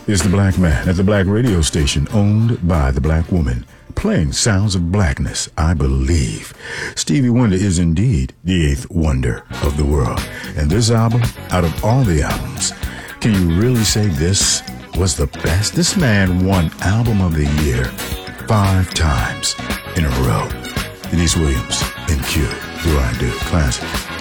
is the black man at the black radio station owned by the black woman, playing sounds of blackness, I believe. Stevie Wonder is indeed the eighth wonder of the world. And this album, out of all the albums, can you really say this was the best? This man won Album of the Year 5 times in a row. Denise Williams in Q. Do I Do? Classic.